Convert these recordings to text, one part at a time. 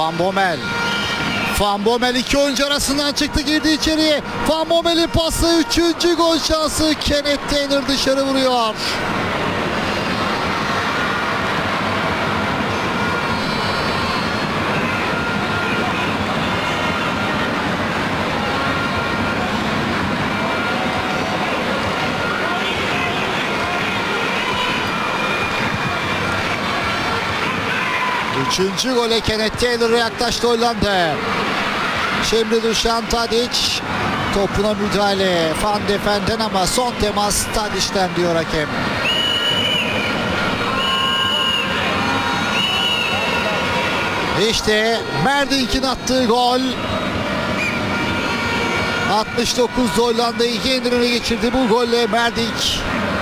Van Bommel. Van Bommel iki oyuncu arasından çıktı, girdi içeriye. Van Bommel'in pası, 3. gol şansı. Kenneth Taylor dışarı vuruyor. Üçüncü gole Kenneth Taylor'a yaklaştı Hollanda. Şimdi Dušan Tadić topuna müdahale. Van de Ven'den ama son temas Tadić'ten diyor hakem. İşte Merdink'in attığı gol. 69 Hollanda'yı 2 öne geçirdi bu golle Merdink.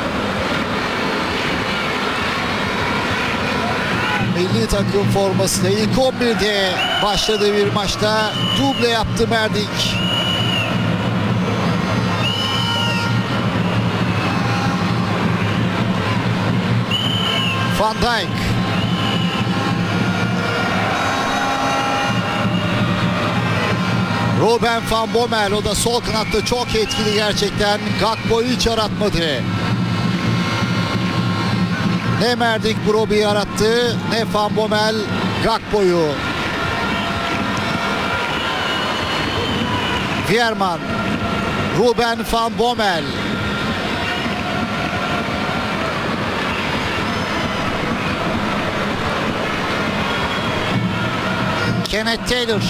Milli takım formasıyla ilk 11'de başladığı bir maçta duble yaptı Merdink. Van Dijk. Ruben Van Bommel, o da sol kanatta çok etkili gerçekten. Gakpo'yu hiç aratmadı. Ne Merdink Brobbey'i yarattı, ne Van Bommel Gakpo'yu. Veerman, Ruben Van Bommel. Kenneth Taylor.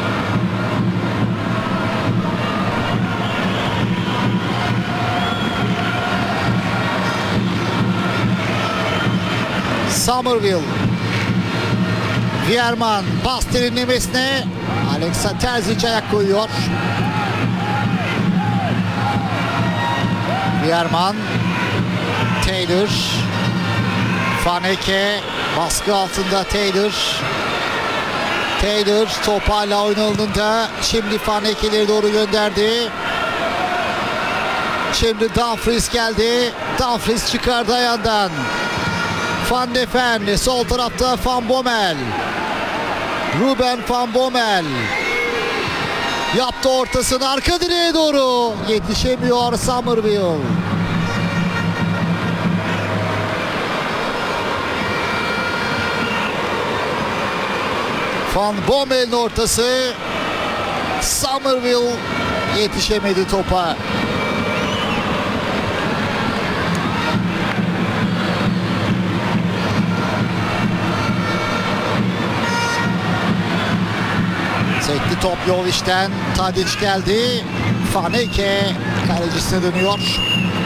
Somerville. Veerman pas derinlemesine. Alexa Terzic ayak koyuyor. Veerman. Taylor. Vaneke baskı altında Taylor. Taylor top hala oynanında. Şimdi Vaneke'leri doğru gönderdi. Şimdi Dumfries geldi. Dumfries çıkardı ayağından. Van de Ven, sol tarafta Van Bommel. Ruben Van Bommel. Yaptı ortasını arka direğe doğru. Yetişemiyor Somerville. Van Bommel'in ortası. Somerville yetişemedi topa. Sekti top Jovic'ten. Tadić geldi. Vaneke kalecisine dönüyor.